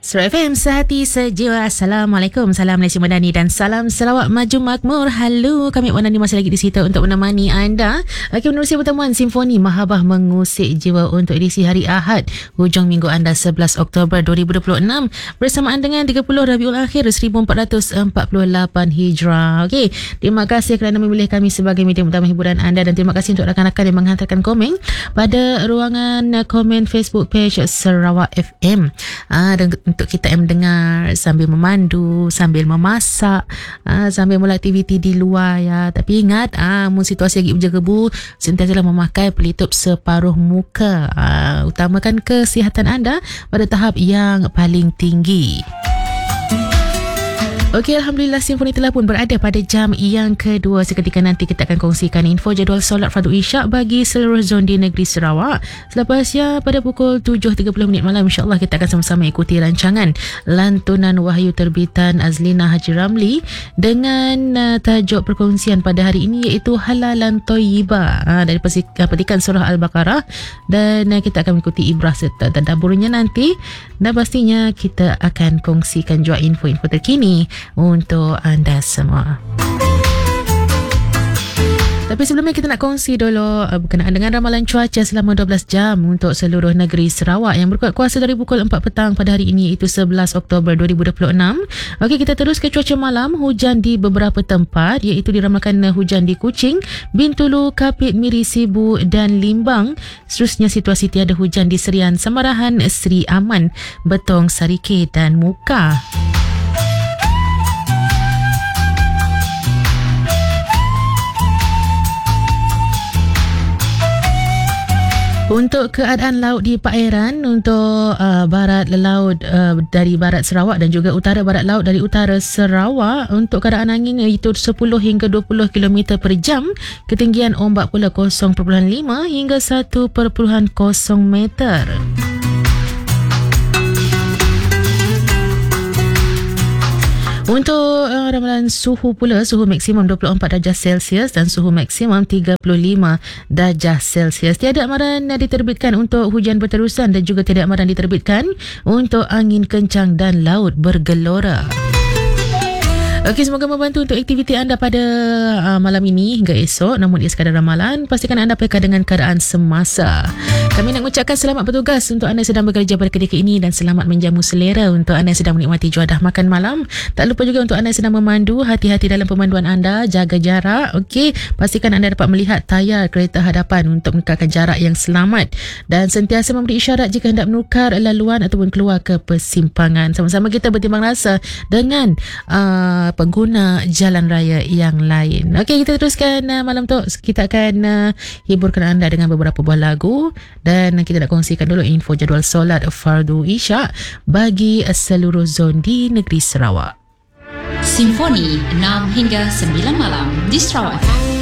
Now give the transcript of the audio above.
Surat FM Sehati Sejiwa. Assalamualaikum, salam Malaysia Madani dan salam selawat maju makmur. Halo, kami Madani masih lagi di situ untuk menemani anda. Menerusi pertemuan Simfoni Mahabah Mengusik Jiwa untuk edisi hari Ahad hujung minggu anda 11 Oktober 2026 bersamaan dengan 30 Rabiul Akhir 1448 Hijrah. Okey, terima kasih kerana memilih kami sebagai media utama hiburan anda dan terima kasih untuk rakan-rakan yang menghantarkan komen pada ruangan komen Facebook page Sarawak FM. Dan untuk kita yang mendengar sambil memandu, sambil memasak, sambil mula aktiviti di luar ya. Tapi ingat, situasi lagi bergebu, sentiasalah memakai pelitup separuh muka. Utamakan kesihatan anda pada tahap yang paling tinggi. Okey, Alhamdulillah Simfoni telah pun berada pada jam yang kedua. Seketika nanti kita akan kongsikan info jadual solat fardu isyak bagi seluruh zon di negeri Sarawak. Selepasnya pada pukul 7.30 malam insya-Allah kita akan sama-sama ikuti rancangan lantunan wahyu terbitan Azlina Haji Ramli dengan tajuk perkongsian pada hari ini iaitu Halalan Thayyibah dari petikan surah Al-Baqarah, dan kita akan mengikuti ibrah serta tadabburnya nanti, dan pastinya kita akan kongsikan juga info-info terkini untuk anda semua. Tapi sebelumnya kita nak kongsi dulu berkenaan dengan ramalan cuaca selama 12 jam untuk seluruh negeri Sarawak yang berkuat kuasa dari pukul 4 petang pada hari ini iaitu 11 Oktober 2026. Okey, kita terus ke cuaca malam. Hujan di beberapa tempat iaitu diramalkan hujan di Kuching, Bintulu, Kapit, Miri, Sibu dan Limbang. Seterusnya situasi tiada hujan di Serian, Samarahan, Seri Aman, Betong, Sarike dan Muka. Untuk keadaan laut di perairan, untuk barat laut dari barat Sarawak dan juga utara barat laut dari utara Sarawak, untuk keadaan angin iaitu 10 hingga 20 km per jam, ketinggian ombak pula 0.5 hingga 1.0 meter. Untuk ramalan suhu pula, suhu maksimum 24 darjah Celsius dan suhu maksimum 35 darjah Celsius. Tiada amaran diterbitkan untuk hujan berterusan dan juga tiada amaran diterbitkan untuk angin kencang dan laut bergelora. Okey, semoga membantu untuk aktiviti anda pada malam ini hingga esok. Namun ia sekadar ramalan, pastikan anda peka dengan keadaan semasa. Kami nak mengucapkan selamat bertugas untuk anda yang sedang bekerja pada ketika ini dan selamat menjamu selera untuk anda yang sedang menikmati juadah makan malam. Tak lupa juga untuk anda yang sedang memandu, hati-hati dalam pemanduan anda, jaga jarak. Okey, pastikan anda dapat melihat tayar kereta hadapan untuk mengekalkan jarak yang selamat dan sentiasa memberi isyarat jika hendak menukar laluan ataupun keluar ke persimpangan. Sama-sama kita bertimbang rasa dengan pengguna jalan raya yang lain. Okey, kita teruskan malam tu. Kita akan hiburkan anda dengan beberapa buah lagu dan kita nak kongsikan dulu info jadual solat fardu isyak bagi seluruh zon di negeri Sarawak. Simfoni 6 hingga 9 malam di Sarawak.